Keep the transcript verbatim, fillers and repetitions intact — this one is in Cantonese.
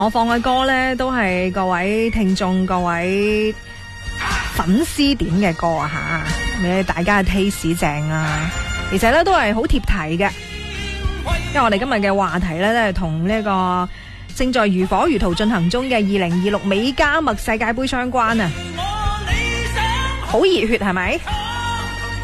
我放嘅歌呢，都係各位聽眾、各位粉絲點嘅歌啊吓，你大家嘅 taste 正啊，而且呢都係好貼題嘅。因為我哋今日嘅話題呢，都係同呢個正在如火如荼進行中嘅二零二六美加墨世界盃相關啊，好熱血係咪？